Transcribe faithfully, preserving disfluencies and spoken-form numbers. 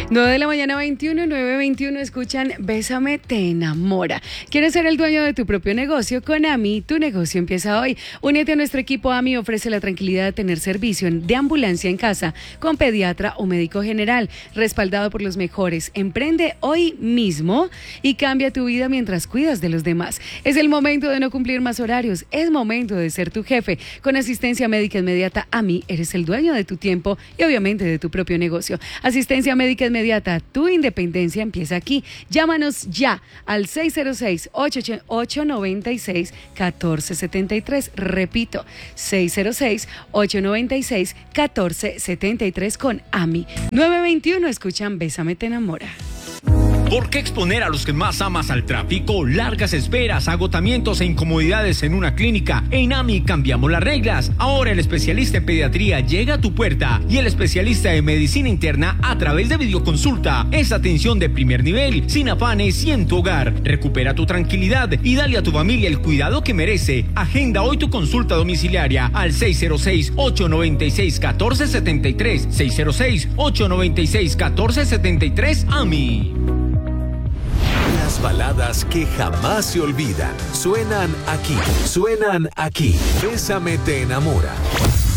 nueve de la mañana, veintiuno, nueve veintiuno, escuchan Bésame, te enamora. ¿Quieres ser el dueño de tu propio negocio? Con AMI, tu negocio empieza hoy. Únete a nuestro equipo. AMI ofrece la tranquilidad de tener servicio de ambulancia en casa con pediatra o médico general, respaldado por los mejores. Emprende hoy mismo y cambia tu vida mientras cuidas de los demás. Es el momento de no cumplir más horarios, es momento de ser tu jefe. Con asistencia médica inmediata AMI, eres el dueño de tu tiempo y obviamente de tu propio negocio. Asistencia médica inmediata, tu independencia empieza aquí. Llámanos ya al seis cero seis, ocho nueve seis, uno cuatro siete tres. Repito, seis cero seis, ocho nueve seis, uno cuatro siete tres con AMI. nueve veintiuno, escuchan Bésame, te enamora. ¿Por qué exponer a los que más amas al tráfico? Largas esperas, agotamientos e incomodidades en una clínica. En AMI cambiamos las reglas. Ahora el especialista en pediatría llega a tu puerta y el especialista en medicina interna a través de videoconsulta. Es atención de primer nivel, sin afanes y en tu hogar. Recupera tu tranquilidad y dale a tu familia el cuidado que merece. Agenda hoy tu consulta domiciliaria al seis cero seis, ocho nueve seis, uno cuatro siete tres. seis cero seis, ocho nueve seis, uno cuatro siete tres. AMI. Las baladas que jamás se olvidan suenan aquí, suenan aquí. Bésame, te enamora.